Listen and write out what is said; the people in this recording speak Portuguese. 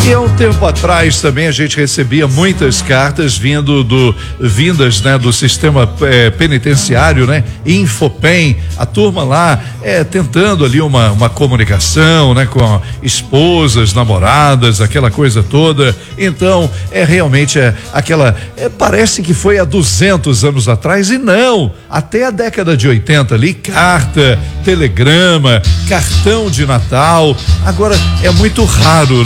E há um tempo atrás também a gente recebia muitas cartas vindas, né, do sistema penitenciário, né? Infopem, a turma lá tentando ali uma comunicação, né, com esposas, namoradas, aquela coisa toda. Então, realmente parece que foi há 200 anos atrás e não, até a década de 80 ali, carta, telegrama, cartão de Natal. Agora é muito raro,